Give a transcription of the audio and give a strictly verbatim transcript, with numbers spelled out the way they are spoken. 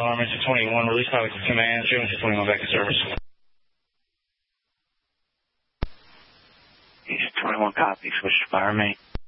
alarm, Mister twenty-one, release pilot command, show Mister twenty-one back to service. Mister twenty-one, copy, switch to fire main.